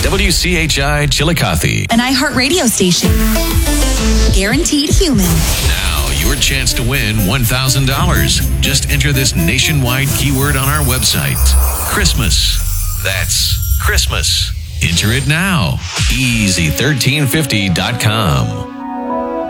WCHI Chillicothe. An iHeartRadio station. Guaranteed human. Now, your chance to win $1,000. Just enter this nationwide keyword on our website. Christmas. That's Christmas. Enter it now. Easy1350.com.